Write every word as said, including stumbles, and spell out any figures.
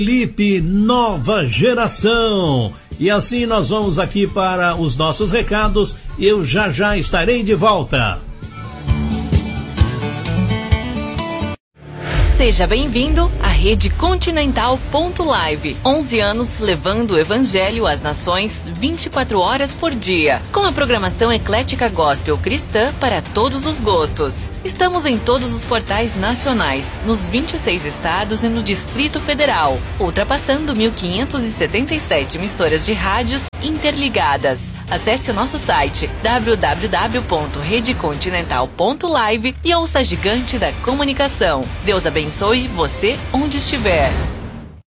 Felipe, nova geração. E assim nós vamos aqui para os nossos recados. Eu já já estarei de volta. Seja bem-vindo à Rede Continental ponto live. onze anos levando o evangelho às nações vinte e quatro horas por dia. Com a programação eclética gospel cristã para todos os gostos. Estamos em todos os portais nacionais, nos vinte e seis estados e no Distrito Federal, ultrapassando mil quinhentas e setenta e sete emissoras de rádios interligadas. Acesse o nosso site w w w ponto rede continental ponto live e ouça a gigante da comunicação. Deus abençoe você onde estiver.